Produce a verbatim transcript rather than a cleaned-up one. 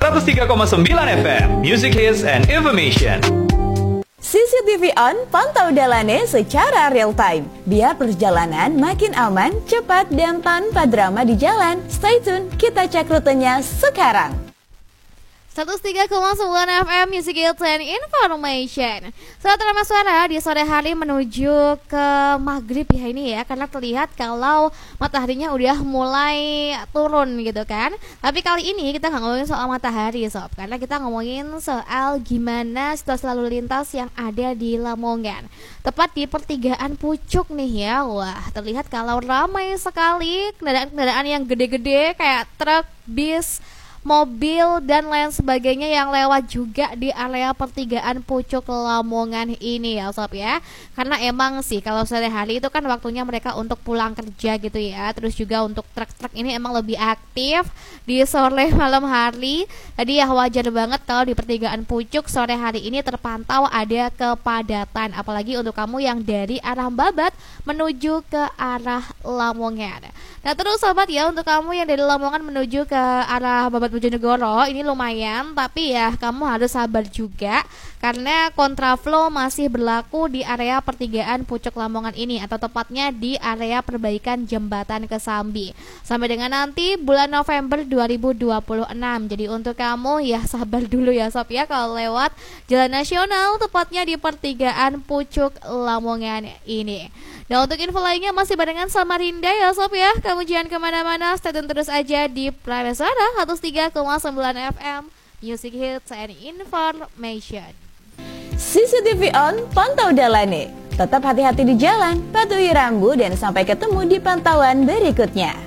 seratus tiga koma sembilan F M, Music Hits and Information. C C T V On, pantau Dalane secara real time. Biar perjalanan makin aman, cepat, dan tanpa drama di jalan. Stay tune, kita cek rutenya sekarang. seratus tiga koma sembilan F M Music Hits and Information. Saat ramah suara di sore hari menuju ke maghrib ya ini ya, karena terlihat kalau mataharinya udah mulai turun gitu kan. Tapi kali ini kita nggak ngomongin soal matahari sob, karena kita ngomongin soal gimana situasi lalu lintas yang ada di Lamongan. Tepat di pertigaan Pucuk nih ya. Wah, terlihat kalau ramai sekali kendaraan-kendaraan yang gede-gede kayak truk, bis, mobil dan lain sebagainya yang lewat juga di area pertigaan Pucuk Lamongan ini ya sob ya. Karena emang sih kalau sore hari itu kan waktunya mereka untuk pulang kerja gitu ya. Terus juga untuk truk-truk ini emang lebih aktif di sore malam hari. Jadi ya wajar banget kalau di pertigaan Pucuk sore hari ini terpantau ada kepadatan. Apalagi untuk kamu yang dari arah Babat menuju ke arah Lamongan. Nah terus sobat ya, untuk kamu yang dari Lamongan menuju ke arah Babat Bojonegoro ini lumayan, tapi ya kamu harus sabar juga karena kontraflow masih berlaku di area pertigaan Pucuk Lamongan ini, atau tepatnya di area perbaikan Jembatan Kesambi sampai dengan nanti bulan November dua ribu dua puluh enam. Jadi untuk kamu ya sabar dulu ya sob ya kalau lewat jalan nasional tepatnya di pertigaan Pucuk Lamongan ini. Dan untuk info lainnya masih barengan Samarinda ya sob ya. Kamu jangan kemana-mana, stay tune terus aja di Prime Suara seratus tiga koma sembilan F M Music Hits and Information. C C T V On, pantau Dalane. Tetap hati-hati di jalan, patuhi rambu, dan sampai ketemu di pantauan berikutnya.